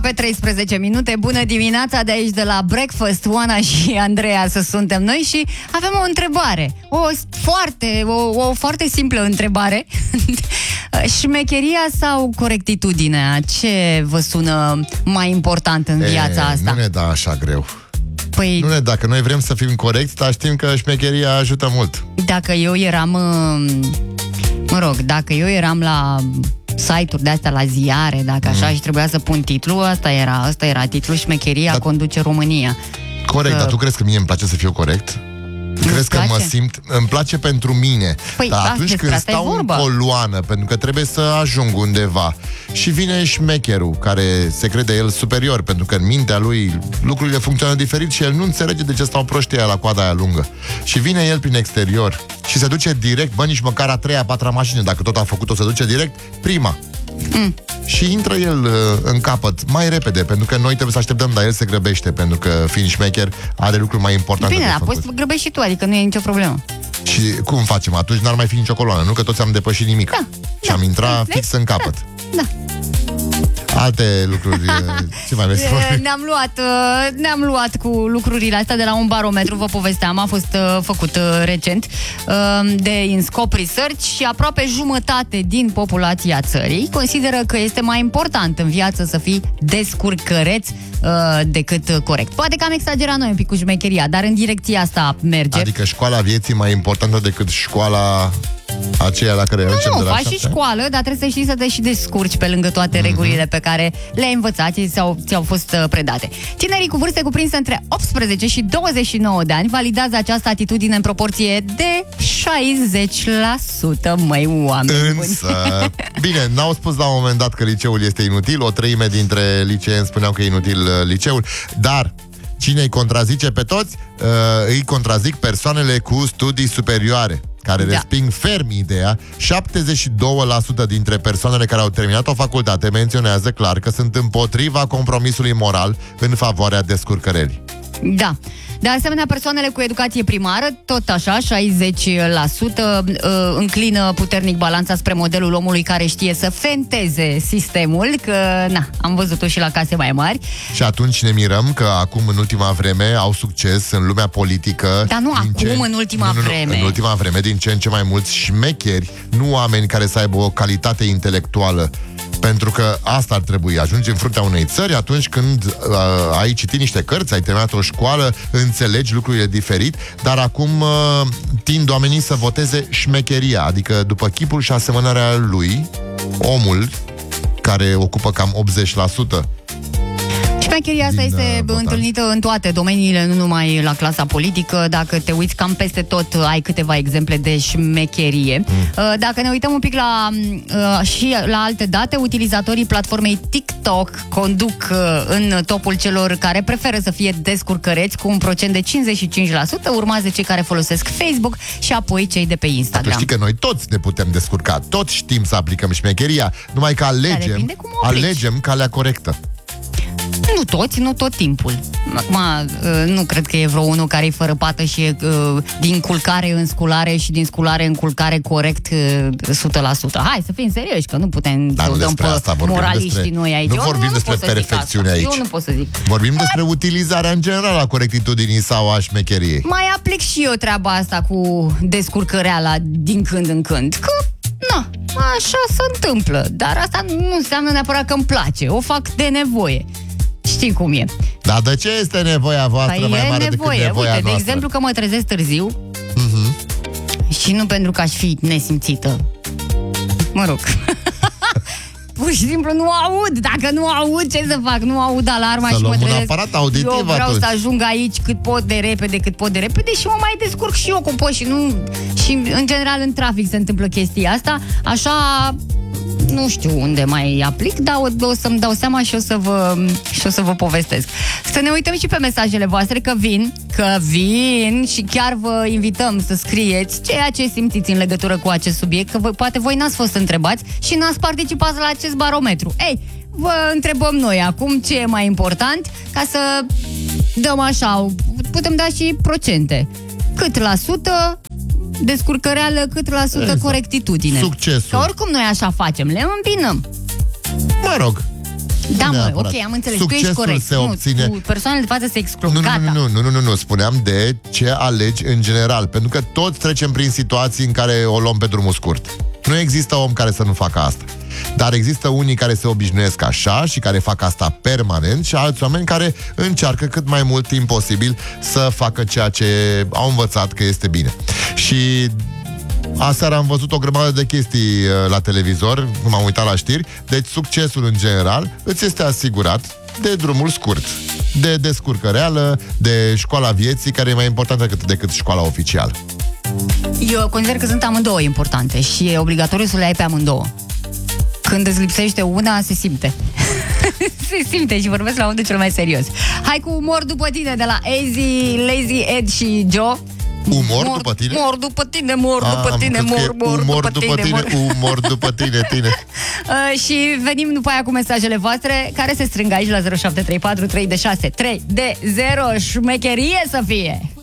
pe 13 minute. Bună dimineața de aici de la Breakfast. Oana și Andreea suntem noi și avem o întrebare. O foarte simplă întrebare. Șmecheria sau corectitudinea? Ce vă sună mai important în viața asta? Nu ne da așa greu. Păi, nu ne da, că noi vrem să fim corecți, dar știm că șmecheria ajută mult. Dacă eu eram dacă eu eram la site-uri de-astea, la ziare, dacă așa, și trebuia să pun titlu, asta era titlul: șmecheria conduce România. Corect, dar tu crezi că mie îmi place să fiu corect? Crezi că mă simt... Îmi place pentru mine. Păi, dar atunci când stau în coloană, pentru că trebuie să ajung undeva, și vine șmecherul care se crede el superior, pentru că în mintea lui lucrurile funcționează diferit și el nu înțelege de ce stau proștii la coada aia lungă. Și vine el prin exterior și se duce direct, nici măcar a treia, a patra mașină, dacă tot a făcut-o, se duce direct prima. Și intră el în capăt mai repede, pentru că noi trebuie să așteptăm, dar el se grăbește, pentru că fiind șmecher are lucruri mai importante. Bine, dar poți să grăbești și tu, adică nu e nicio problemă. Și cum facem? Atunci n-ar mai fi nicio coloană, nu? Că toți am depășit nimic. Și am intrat fix în capăt. Da. Alte lucruri. Ce mai vreți să vorbim? Ne-am luat cu lucrurile astea de la un barometru, vă povesteam, a fost făcut recent de INSCOP Research și aproape jumătate din populația țării consideră că este mai important în viață să fii descurcăreț decât corect. Poate că am exagerat noi un pic cu șmecheria, dar în direcția asta merge. Adică școala vieții mai importantă decât școala aceea la care încep de la faci și școală, dar trebuie să știi să te și descurci pe lângă toate regulile pe care le-ai învățat și ți-au fost predate. Tinerii cu vârste cuprinse între 18 și 29 de ani validează această atitudine în proporție de 60%, măi, oameni buni. Însă, bine, n-au spus la un moment dat că liceul este inutil, o treime dintre liceeni spuneau că e inutil liceul, dar cine îi contrazice pe toți? Îi contrazic persoanele cu studii superioare, care resping ferm ideea. 72% dintre persoanele care au terminat o facultate menționează clar că sunt împotriva compromisului moral în favoarea descurcărerii. Da. De asemenea, persoanele cu educație primară, tot așa, 60%, înclină puternic balanța spre modelul omului care știe să fenteze sistemul, că, am văzut-o și la case mai mari. Și atunci ne mirăm că acum, în ultima vreme, au succes în lumea politică. Dar nu în ultima vreme. În ultima vreme, din ce în ce mai mulți șmecheri, nu oameni care să aibă o calitate intelectuală. Pentru că asta ar trebui. Ajungi în fruntea unei țări atunci când ai citit niște cărți, ai terminat o școală, înțelegi lucrurile diferit, dar acum tind oamenii să voteze șmecheria, adică după chipul și asemănarea lui, omul care ocupă cam 80%. Șmecheria asta este întâlnită în toate domeniile, nu numai la clasa politică. Dacă te uiți cam peste tot, ai câteva exemple de șmecherie. Dacă ne uităm un pic și la alte date, utilizatorii platformei TikTok conduc în topul celor care preferă să fie descurcăreți, cu un procent de 55%, urmați cei care folosesc Facebook și apoi cei de pe Instagram. Știi că noi toți ne putem descurca, toți știm să aplicăm șmecheria, numai că alegem calea corectă. Nu toți, nu tot timpul. Acum, nu cred că e vreo unul care e fără pată și e din culcare în sculare și din sculare în culcare corect 100%. Hai să fim serioși, că nu putem să dăm pe moraliștii noi aici. Nu vorbim despre perfecțiune aici. Eu nu pot să zic. Vorbim despre utilizarea în general a corectitudinii sau a șmecheriei. Mai aplic și eu treaba asta cu descurcăreala din când în când. Că, așa se întâmplă. Dar asta nu înseamnă neapărat că îmi place. O fac de nevoie. Știi cum e. Dar de ce este nevoia voastră mai mare decât nevoia noastră? De exemplu, că mă trezesc târziu și nu pentru că aș fi nesimțită. Mă rog. Pur și simplu nu aud. Dacă nu aud, ce să fac? Nu aud alarma și mă trezesc. un aparat auditiv. Eu vreau să ajung aici cât pot de repede și mă mai descurc și eu cum pot și în general în trafic se întâmplă chestia asta. Așa, nu știu unde mai aplic, dar o să-mi dau seama și o să vă povestesc. Să ne uităm și pe mesajele voastre, că vin și chiar vă invităm să scrieți ceea ce simțiți în legătură cu acest subiect, că poate voi n-ați fost întrebați și n-ați participat la acest barometru. Ei, vă întrebăm noi acum ce e mai important, ca să dăm așa, putem da și procente. Cât la sută descurcăreală, cât la sută corectitudine. Succesul. Că oricum noi așa facem, le îmbinăm. Mă rog. Da, mă, neapărat. ok, am înțeles. Succesul tu ești corect. se obține... Nu, persoanele de față se exclud. Nu. Spuneam de ce alegi în general. Pentru că toți trecem prin situații în care o luăm pe drumul scurt. Nu există om care să nu facă asta. Dar există unii care se obișnuiesc așa și care fac asta permanent și alți oameni care încearcă cât mai mult timp posibil să facă ceea ce au învățat că este bine. Și aseară am văzut o grămadă de chestii la televizor, cum am uitat la știri. Deci succesul în general îți este asigurat de drumul scurt, de descurcăreală, de școala vieții, care e mai importantă decât școala oficială. Eu consider că sunt amândouă importante și e obligatoriu să le ai pe amândouă. Când îți lipsește una, se simte. Se simte și vorbesc la modul cel mai serios. Hai cu Umor după tine de la Lazy Ed și Joe. Umor după tine? Umor după tine, umor după tine, umor după tine. Și venim după aia cu mesajele voastre care se strâng aici la 0734 3 de 6 3 de 0. Șmecherie să fie!